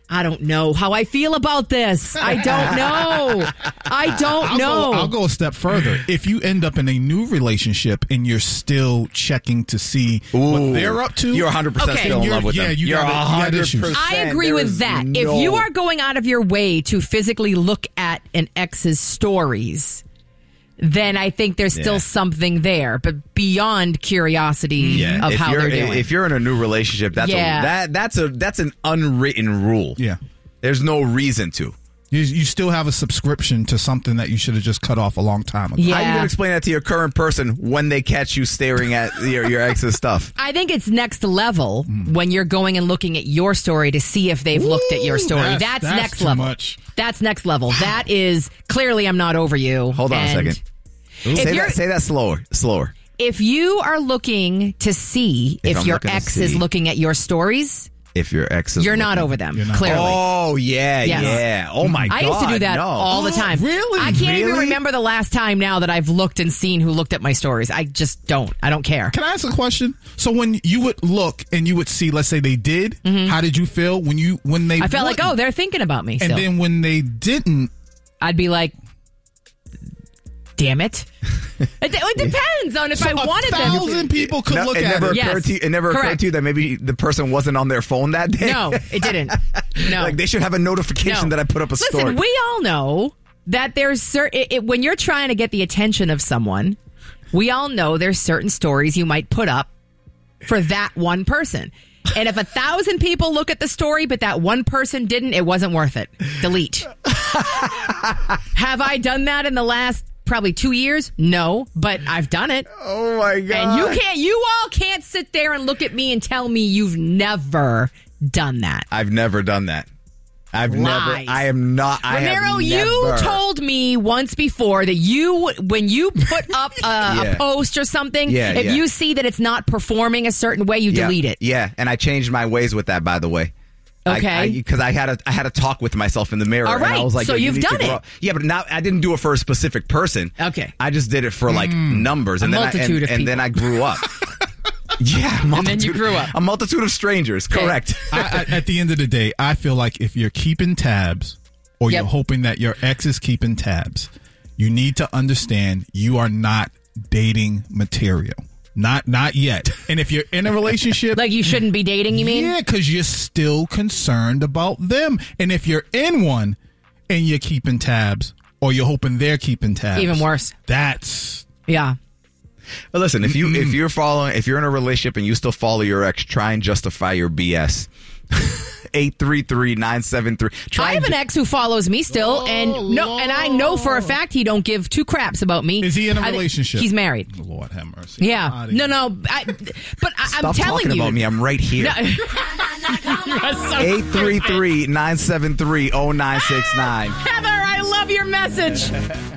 I don't know how I feel about this. I don't know. I'll go a step further. If you end up in a new relationship and you're still checking to see what they're up to, you're 100% still in love with them. You're 100%. I agree with that. If you are going out of your way to physically look at an ex's stories, then I think there's still something there, but beyond curiosity of how they're doing. If you're in a new relationship, that's an unwritten rule. Yeah, there's no reason to. You still have a subscription to something that you should have just cut off a long time ago. Yeah. How are you going to explain that to your current person when they catch you staring at your ex's stuff? I think it's next level when you're going and looking at your story to see if they've looked at your story. That's next too level. Much. That's next level. Wow. That is clearly I'm not over you. Hold on a second. Say that slower. If you are looking to see if your ex is looking at your stories, if your ex is you're not over them, clearly. Oh, yeah. Oh, my God. I used to do that all the time. Really? I can't even remember the last time now that I've looked and seen who looked at my stories. I just don't. I don't care. Can I ask a question? So when you would look and you would see, let's say they did, how did you feel when they I felt like, they're thinking about me still. And then when they didn't, I'd be like, damn it. It depends on if I wanted them. 1,000 people could look at it. It never occurred to you that maybe the person wasn't on their phone that day? No, it didn't. No. Like they should have a notification that I put up a story. Listen, we all know that there's when you're trying to get the attention of someone, we all know there's certain stories you might put up for that one person. And if 1,000 people look at the story, but that one person didn't, it wasn't worth it. Delete. Have I done that in the last probably 2 years? No, but I've done it. Oh my God. And you all can't sit there and look at me and tell me you've never done that. I've never done that. I am not. Romero, you told me once before that when you put up a post or something, if you see that it's not performing a certain way, you delete it. Yeah, and I changed my ways with that, by the way. Okay. Because I had a talk with myself in the mirror. All right. And I was like, so you've done it. Yeah, but now I didn't do it for a specific person. Okay. I just did it for like numbers. And then I grew up. Yeah. And then you grew up. A multitude of strangers. Okay. Correct. At the end of the day, I feel like if you're keeping tabs or you're hoping that your ex is keeping tabs, you need to understand you are not dating material. Not yet. And if you're in a relationship... Like you shouldn't be dating, you mean? Yeah, because you're still concerned about them. And if you're in one and you're keeping tabs or you're hoping they're keeping tabs... Even worse. That's... Yeah. But listen, if you're in a relationship and you still follow your ex, try and justify your BS. 833-973. I have an ex who follows me still, and I know for a fact he don't give two craps about me. Is he in a relationship? He's married. Lord have mercy. Yeah. No. I'm telling talking you. about me. I'm right here. 833-973-0969. Heather, I love your message.